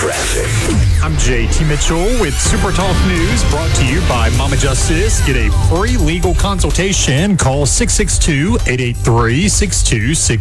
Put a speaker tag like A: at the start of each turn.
A: Traffic.
B: I'm JT Mitchell with Super Talk News, brought to you by Mama Justice. Get a free legal consultation. Call 662-883-6262.